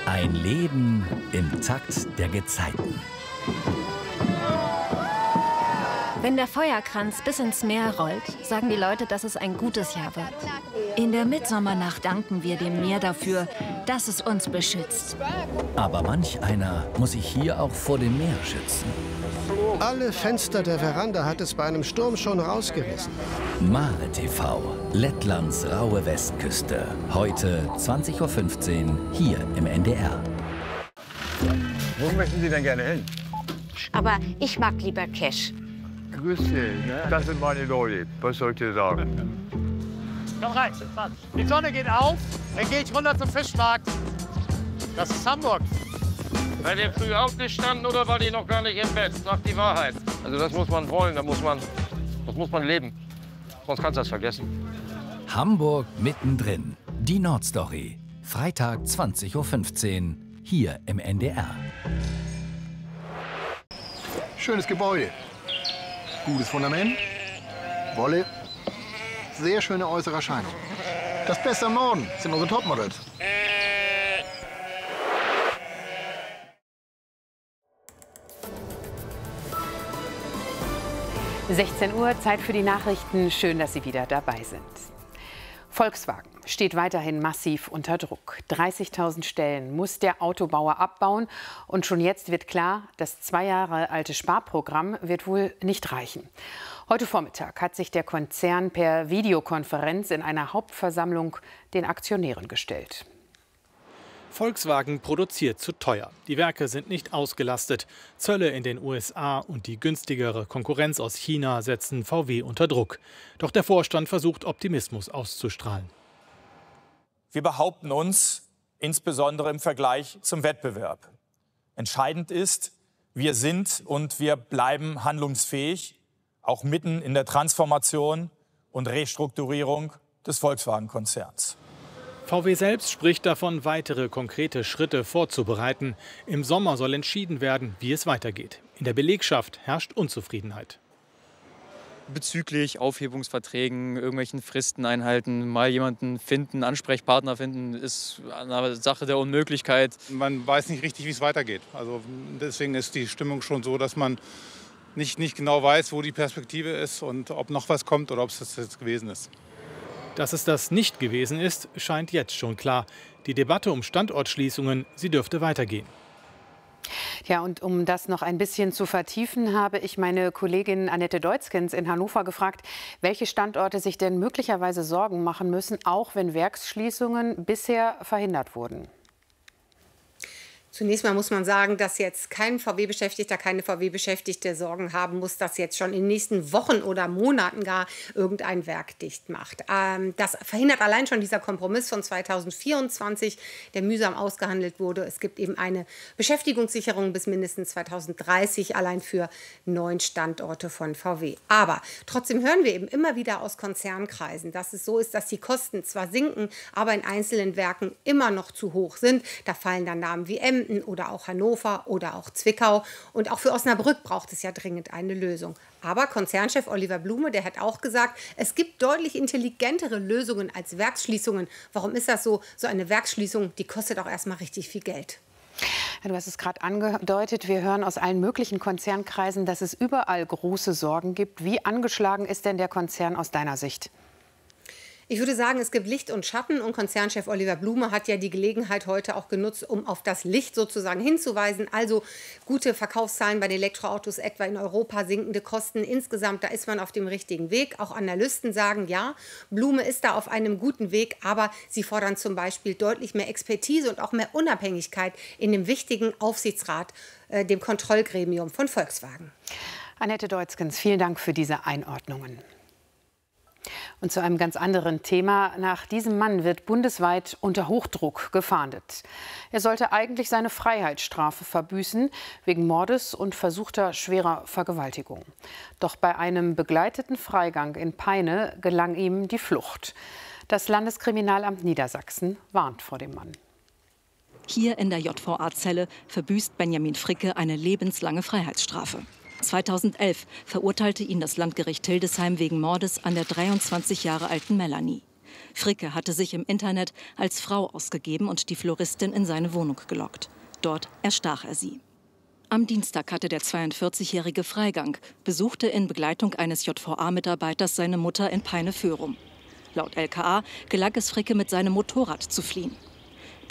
Ein Leben im Takt der Gezeiten. Wenn der Feuerkranz bis ins Meer rollt, sagen die Leute, dass es ein gutes Jahr wird. In der Mitsommernacht danken wir dem Meer dafür, dass es uns beschützt. Aber manch einer muss sich hier auch vor dem Meer schützen. Alle Fenster der Veranda hat es bei einem Sturm schon rausgerissen. Mare TV, Lettlands raue Westküste. Heute 20:15 Uhr hier im NDR. Wo möchten Sie denn gerne hin? Aber ich mag lieber Cash. Grüß Sie, ne? Das sind meine Leute. Was soll ich dir sagen? Komm rein, die Sonne geht auf, dann gehe ich runter zum Fischmarkt. Das ist Hamburg. Seid ihr früh aufgestanden oder war die noch gar nicht im Bett? Sag die Wahrheit. Also das muss man wollen, das muss man leben. Sonst kannst du das vergessen. Hamburg mittendrin. Die Nordstory. Freitag 20:15 Uhr hier im NDR. Schönes Gebäude. Gutes Fundament. Wolle. Sehr schöne äußere Erscheinung. Das Beste am Norden sind unsere Topmodels. 16 Uhr, Zeit für die Nachrichten. Schön, dass Sie wieder dabei sind. Volkswagen steht weiterhin massiv unter Druck. 30.000 Stellen muss der Autobauer abbauen. Und schon jetzt wird klar, das 2 Jahre alte Sparprogramm wird wohl nicht reichen. Heute Vormittag hat sich der Konzern per Videokonferenz in einer Hauptversammlung den Aktionären gestellt. Volkswagen produziert zu teuer. Die Werke sind nicht ausgelastet. Zölle in den USA und die günstigere Konkurrenz aus China setzen VW unter Druck. Doch der Vorstand versucht, Optimismus auszustrahlen. Wir behaupten uns, insbesondere im Vergleich zum Wettbewerb. Entscheidend ist, wir sind und wir bleiben handlungsfähig, auch mitten in der Transformation und Restrukturierung des Volkswagen-Konzerns. VW selbst spricht davon, weitere konkrete Schritte vorzubereiten. Im Sommer soll entschieden werden, wie es weitergeht. In der Belegschaft herrscht Unzufriedenheit. Bezüglich Aufhebungsverträgen, irgendwelchen Fristen einhalten, mal jemanden finden, Ansprechpartner finden, ist eine Sache der Unmöglichkeit. Man weiß nicht richtig, wie es weitergeht. Also deswegen ist die Stimmung schon so, dass man nicht genau weiß, wo die Perspektive ist und ob noch was kommt oder ob es das jetzt gewesen ist. Dass es das nicht gewesen ist, scheint jetzt schon klar. Die Debatte um Standortschließungen, sie dürfte weitergehen. Ja, und um das noch ein bisschen zu vertiefen, habe ich meine Kollegin Annette Deutzkens in Hannover gefragt, welche Standorte sich denn möglicherweise Sorgen machen müssen, auch wenn Werksschließungen bisher verhindert wurden. Zunächst mal muss man sagen, dass jetzt kein VW-Beschäftigter, keine VW-Beschäftigte Sorgen haben muss, dass jetzt schon in den nächsten Wochen oder Monaten gar irgendein Werk dicht macht. Das verhindert allein schon dieser Kompromiss von 2024, der mühsam ausgehandelt wurde. Es gibt eben eine Beschäftigungssicherung bis mindestens 2030 allein für 9 Standorte von VW. Aber trotzdem hören wir eben immer wieder aus Konzernkreisen, dass es so ist, dass die Kosten zwar sinken, aber in einzelnen Werken immer noch zu hoch sind. Da fallen dann Namen wie Emden oder auch Hannover oder auch Zwickau. Und auch für Osnabrück braucht es ja dringend eine Lösung. Aber Konzernchef Oliver Blume, der hat auch gesagt, es gibt deutlich intelligentere Lösungen als Werksschließungen. Warum ist das so? So eine Werksschließung, die kostet auch erstmal richtig viel Geld. Ja, du hast es gerade angedeutet, wir hören aus allen möglichen Konzernkreisen, dass es überall große Sorgen gibt. Wie angeschlagen ist denn der Konzern aus deiner Sicht? Ich würde sagen, es gibt Licht und Schatten und Konzernchef Oliver Blume hat ja die Gelegenheit heute auch genutzt, um auf das Licht sozusagen hinzuweisen. Also gute Verkaufszahlen bei den Elektroautos etwa in Europa, sinkende Kosten insgesamt, da ist man auf dem richtigen Weg. Auch Analysten sagen, ja, Blume ist da auf einem guten Weg, aber sie fordern zum Beispiel deutlich mehr Expertise und auch mehr Unabhängigkeit in dem wichtigen Aufsichtsrat, dem Kontrollgremium von Volkswagen. Annette Deutzkens, vielen Dank für diese Einordnungen. Und zu einem ganz anderen Thema. Nach diesem Mann wird bundesweit unter Hochdruck gefahndet. Er sollte eigentlich seine Freiheitsstrafe verbüßen wegen Mordes und versuchter schwerer Vergewaltigung. Doch bei einem begleiteten Freigang in Peine gelang ihm die Flucht. Das Landeskriminalamt Niedersachsen warnt vor dem Mann. Hier in der JVA-Zelle verbüßt Benjamin Fricke eine lebenslange Freiheitsstrafe. 2011 verurteilte ihn das Landgericht Hildesheim wegen Mordes an der 23 Jahre alten Melanie. Fricke hatte sich im Internet als Frau ausgegeben und die Floristin in seine Wohnung gelockt. Dort erstach er sie. Am Dienstag hatte der 42-Jährige Freigang, besuchte in Begleitung eines JVA-Mitarbeiters seine Mutter in Peine-Föhrum. Laut LKA gelang es Fricke, mit seinem Motorrad zu fliehen.